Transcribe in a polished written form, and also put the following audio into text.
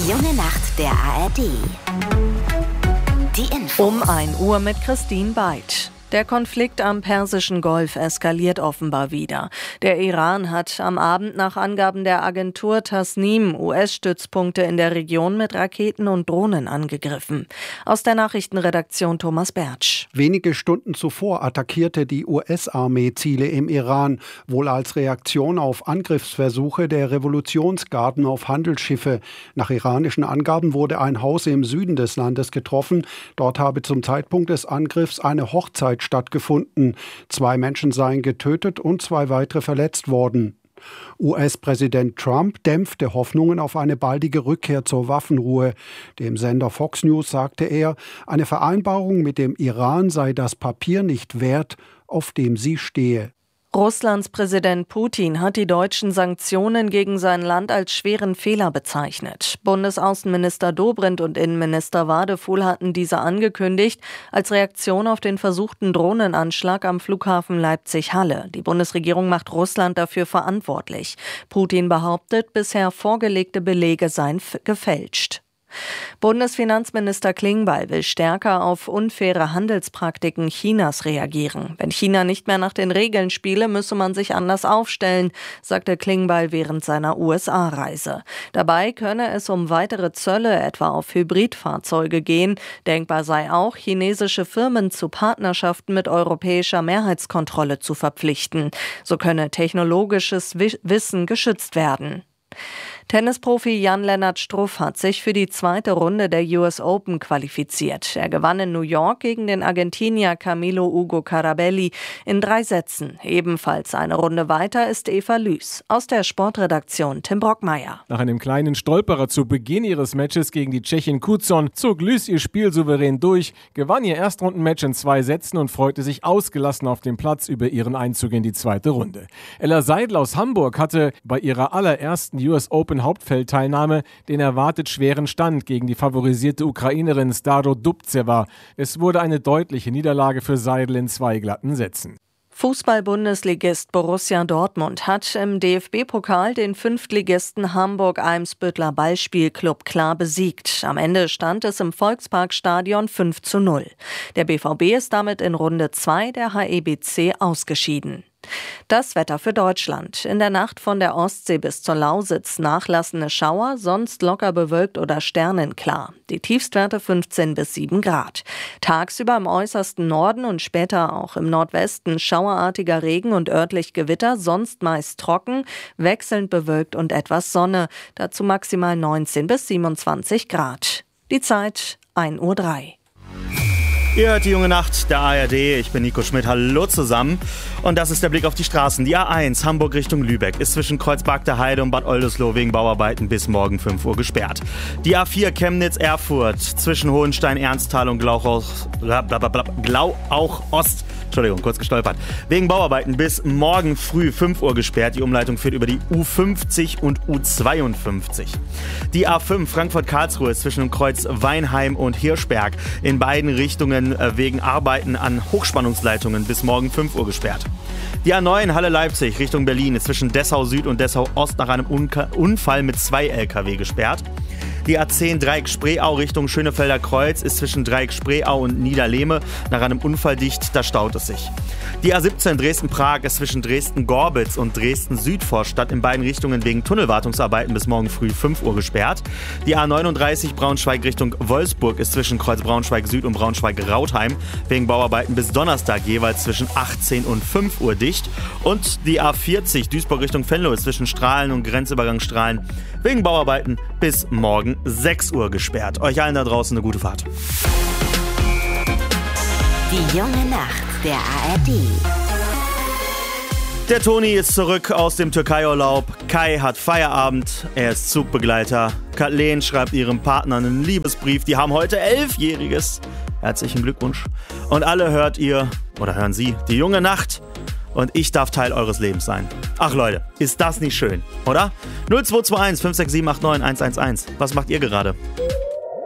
Die junge Nacht der ARD. Die Infos. Um 1 Uhr mit Christine Beitsch. Der Konflikt am Persischen Golf eskaliert offenbar wieder. Der Iran hat am Abend nach Angaben der Agentur Tasnim US-Stützpunkte in der Region mit Raketen und Drohnen angegriffen. Aus der Nachrichtenredaktion Thomas Bertsch. Wenige Stunden zuvor attackierte die US-Armee Ziele im Iran, wohl als Reaktion auf Angriffsversuche der Revolutionsgarden auf Handelsschiffe. Nach iranischen Angaben wurde ein Haus im Süden des Landes getroffen. Dort habe zum Zeitpunkt des Angriffs eine Hochzeit stattgefunden. 2 Menschen seien getötet und 2 weitere verletzt worden. US-Präsident Trump dämpfte Hoffnungen auf eine baldige Rückkehr zur Waffenruhe. Dem Sender Fox News sagte er, eine Vereinbarung mit dem Iran sei das Papier nicht wert, auf dem sie stehe. Russlands Präsident Putin hat die deutschen Sanktionen gegen sein Land als schweren Fehler bezeichnet. Bundesaußenminister Dobrindt und Innenminister Wadefuhl hatten diese angekündigt als Reaktion auf den versuchten Drohnenanschlag am Flughafen Leipzig-Halle. Die Bundesregierung macht Russland dafür verantwortlich. Putin behauptet, bisher vorgelegte Belege seien gefälscht. Bundesfinanzminister Klingbeil will stärker auf unfaire Handelspraktiken Chinas reagieren. Wenn China nicht mehr nach den Regeln spiele, müsse man sich anders aufstellen, sagte Klingbeil während seiner USA-Reise. Dabei könne es um weitere Zölle, etwa auf Hybridfahrzeuge, gehen. Denkbar sei auch, chinesische Firmen zu Partnerschaften mit europäischer Mehrheitskontrolle zu verpflichten. So könne technologisches Wissen geschützt werden. Tennisprofi Jan-Lennart Struff hat sich für die zweite Runde der US Open qualifiziert. Er gewann in New York gegen den Argentinier Camilo Ugo Carabelli in 3 Sätzen. Ebenfalls eine Runde weiter ist Eva Lüß. Aus der Sportredaktion Tim Brockmeier. Nach einem kleinen Stolperer zu Beginn ihres Matches gegen die Tschechin Kuzon zog Lüß ihr Spiel souverän durch, gewann ihr Erstrundenmatch in 2 Sätzen und freute sich ausgelassen auf dem Platz über ihren Einzug in die zweite Runde. Ella Seidel aus Hamburg hatte bei ihrer allerersten US Open Hauptfeldteilnahme den erwartet schweren Stand gegen die favorisierte Ukrainerin Staro Dubceva. Es wurde eine deutliche Niederlage für Seidel in 2 glatten Sätzen. Fußball-Bundesligist Borussia Dortmund hat im DFB-Pokal den 5-Ligisten Hamburg-Eimsbüttler Ballspielclub klar besiegt. Am Ende stand es im Volksparkstadion 5:0. Der BVB ist damit in Runde 2 der HEBC ausgeschieden. Das Wetter für Deutschland. In der Nacht von der Ostsee bis zur Lausitz nachlassende Schauer, sonst locker bewölkt oder sternenklar. Die Tiefstwerte 15 bis 7 Grad. Tagsüber im äußersten Norden und später auch im Nordwesten schauerartiger Regen und örtlich Gewitter, sonst meist trocken, wechselnd bewölkt und etwas Sonne. Dazu maximal 19 bis 27 Grad. Die Zeit 1:03 Uhr. Ihr hört die junge Nacht der ARD. Ich bin Nico Schmidt. Hallo zusammen. Und das ist der Blick auf die Straßen. Die A1 Hamburg Richtung Lübeck ist zwischen Kreuzberg der Heide und Bad Oldesloe wegen Bauarbeiten bis morgen 5 Uhr gesperrt. Die A4 Chemnitz-Erfurt zwischen Hohenstein-Ernsthal und Glauchau-Ost. Entschuldigung, kurz gestolpert. Wegen Bauarbeiten bis morgen früh 5 Uhr gesperrt. Die Umleitung führt über die U50 und U52. Die A5 Frankfurt-Karlsruhe ist zwischen dem Kreuz Weinheim und Hirschberg in beiden Richtungen wegen Arbeiten an Hochspannungsleitungen bis morgen 5 Uhr gesperrt. Die A9 Halle-Leipzig Richtung Berlin ist zwischen Dessau Süd und Dessau Ost nach einem Unfall mit 2 LKW gesperrt. Die A10 Dreieck-Spreeau Richtung Schönefelder Kreuz ist zwischen Dreieck-Spreeau und Niederlehme nach einem Unfall dicht, da staut es sich. Die A17 Dresden-Prag ist zwischen Dresden-Gorbitz und Dresden-Südvorstadt in beiden Richtungen wegen Tunnelwartungsarbeiten bis morgen früh 5 Uhr gesperrt. Die A39 Braunschweig Richtung Wolfsburg ist zwischen Kreuz Braunschweig Süd und Braunschweig-Rautheim wegen Bauarbeiten bis Donnerstag jeweils zwischen 18 und 5 Uhr dicht. Und die A40 Duisburg Richtung Venlo ist zwischen Strahlen und Grenzübergang Strahlen wegen Bauarbeiten bis morgen 6 Uhr gesperrt. Euch allen da draußen eine gute Fahrt. Die junge Nacht der ARD. Der Toni ist zurück aus dem Türkei-Urlaub. Kai hat Feierabend. Er ist Zugbegleiter. Kathleen schreibt ihrem Partner einen Liebesbrief. Die haben heute 11-Jähriges. Herzlichen Glückwunsch. Und alle hören Sie die junge Nacht. Und ich darf Teil eures Lebens sein. Ach Leute, ist das nicht schön, oder? 0221 567 89 111. Was macht ihr gerade?